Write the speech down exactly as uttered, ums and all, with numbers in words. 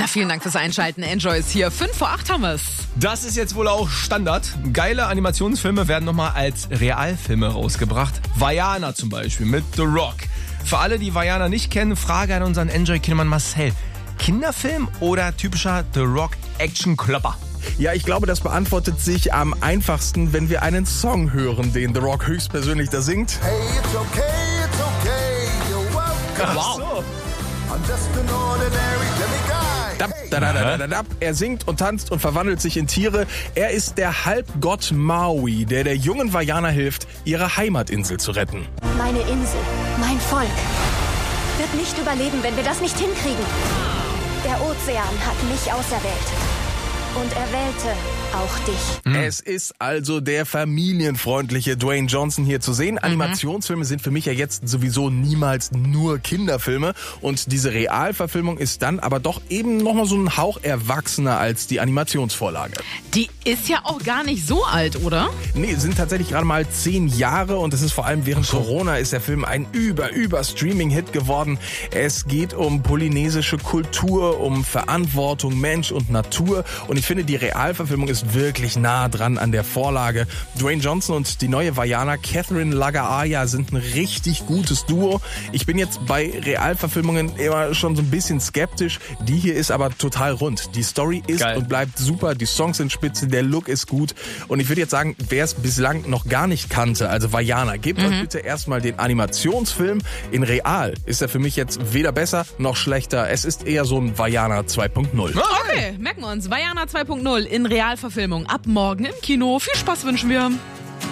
vielen Dank fürs Einschalten. Enjoy ist hier. Fünf vor acht haben wir's. Das ist jetzt wohl auch Standard. Geile Animationsfilme werden nochmal als Realfilme rausgebracht. Vaiana zum Beispiel mit The Rock. Für alle, die Vaiana nicht kennen, Frage an unseren Enjoy-Kindermann Marcel. Kinderfilm oder typischer The Rock-Action-Klopper? Ja, ich glaube, das beantwortet sich am einfachsten, wenn wir einen Song hören, den The Rock höchstpersönlich da singt. Hey, it's okay, it's okay, you're welcome. Ach so. I'm just an ordinary demiguy. Dab, da, da, da, da, da. Er singt und tanzt und verwandelt sich in Tiere. Er ist der Halbgott Maui, der der jungen Vaiana hilft, ihre Heimatinsel zu retten. Meine Insel, mein Volk, wird nicht überleben, wenn wir das nicht hinkriegen. Der Ozean hat mich auserwählt. Und er wählte auch dich. Es ist also der familienfreundliche Dwayne Johnson hier zu sehen. Animationsfilme sind für mich ja jetzt sowieso niemals nur Kinderfilme. Und diese Realverfilmung ist dann aber doch eben nochmal so ein Hauch erwachsener als die Animationsvorlage. Die ist ja auch gar nicht so alt, oder? Nee, sind tatsächlich gerade mal zehn Jahre und es ist vor allem während Corona ist der Film ein über, über Streaming-Hit geworden. Es geht um polynesische Kultur, um Verantwortung, Mensch und Natur. Und ich finde, die Realverfilmung ist wirklich nah dran an der Vorlage. Dwayne Johnson und die neue Vaiana Catherine Lagaaya sind ein richtig gutes Duo. Ich bin jetzt bei Realverfilmungen immer schon so ein bisschen skeptisch. Die hier ist aber total rund. Die Story ist Geil. und bleibt super. Die Songs sind spitze, der Look ist gut. Und ich würde jetzt sagen, wer es bislang noch gar nicht kannte, also Vaiana, gebt euch bitte erstmal den Animationsfilm. In Real ist er für mich jetzt weder besser noch schlechter. Es ist eher so ein Vaiana zwei Punkt null. Okay, merken wir uns. Vaiana zwei Punkt null in Realverfilmung ab morgen im Kino. Viel Spaß wünschen wir.